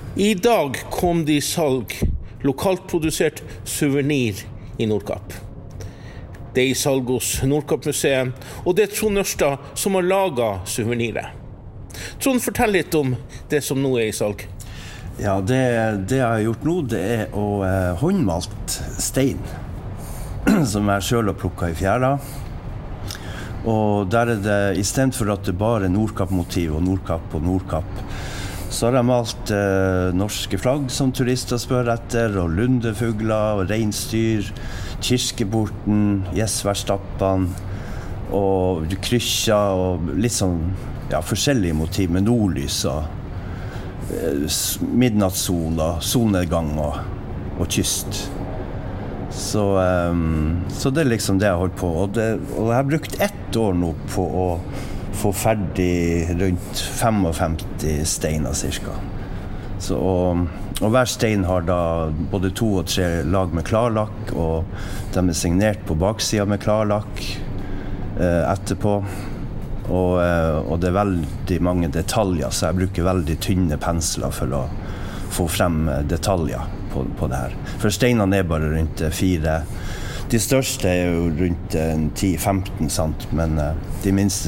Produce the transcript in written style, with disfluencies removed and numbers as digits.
I dag kom det i salg lokalt produsert souvenir i Nordkapp. Det i salg hos Nordkapp-museet, og det Trond Ørstad som har laget souveniret. Trond, fortell litt om det som nå i salg. Ja, det jeg har gjort nå, det å håndmalt stein, som jeg selv har plukket i fjæra. Og der det, i stedet for at det bare er Nordkapp-motiv og Nordkapp, så har jeg malt norske flagg som turister spør etter, og lundefugler, og reinsdyr, kirkeporten, Gjesværstappene, og krysser, og litt sånn, ja, forskjellige motiv med nordlys, midnattssol, og solnedgang og kyst. Så det liksom det jeg holdt på, og jeg har brukt 1 år nå på å få ferdig rundt 55 steiner cirka. Så, og hver stein har da både 2 og 3 lag med klarlakk, og de er signert på baksiden med klarlakk etterpå. Og det er veldig mange detaljer, så jeg bruker veldig tynne pensler for å få frem detaljer på det her. For steinene er bare rundt 4. De største er jo rundt 10-15 sant, men de minste